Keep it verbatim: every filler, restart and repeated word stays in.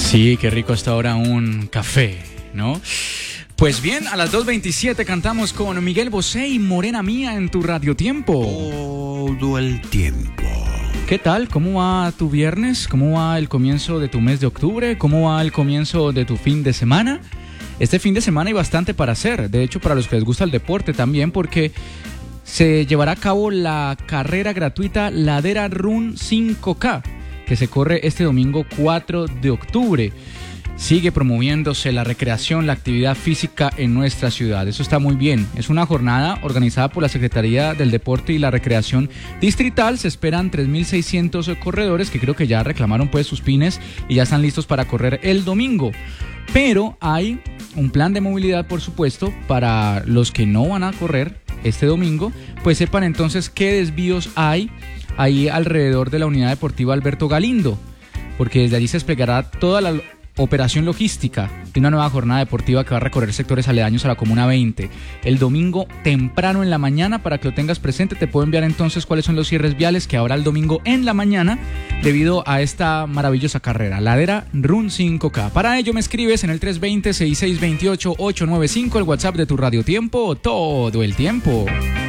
Sí, qué rico hasta ahora un café, ¿no? Pues bien, a las dos veintisiete cantamos con Miguel Bosé y Morena Mía en tu Radio Tiempo. Todo el tiempo. ¿Qué tal? ¿Cómo va tu viernes? ¿Cómo va el comienzo de tu mes de octubre? ¿Cómo va el comienzo de tu fin de semana? Este fin de semana hay bastante para hacer. De hecho, para los que les gusta el deporte también, porque se llevará a cabo la carrera gratuita Ladera Run cinco K, que se corre este domingo cuatro de octubre. Sigue promoviéndose la recreación, la actividad física en nuestra ciudad. Eso está muy bien. Es una jornada organizada por la Secretaría del Deporte y la Recreación Distrital. Se esperan tres mil seiscientos corredores que creo que ya reclamaron pues sus pines y ya están listos para correr el domingo. Pero hay un plan de movilidad, por supuesto, para los que no van a correr este domingo. Pues sepan entonces qué desvíos hay ahí alrededor de la unidad deportiva Alberto Galindo, porque desde allí se desplegará toda la operación logística de una nueva jornada deportiva que va a recorrer sectores aledaños a la Comuna veinte el domingo temprano en la mañana. Para que lo tengas presente, te puedo enviar entonces cuáles son los cierres viales que habrá el domingo en la mañana debido a esta maravillosa carrera, Ladera Run cinco K. Para ello me escribes en el tres dos cero, seis seis dos ocho, ocho nueve cinco, el WhatsApp de tu Radio Tiempo, todo el tiempo.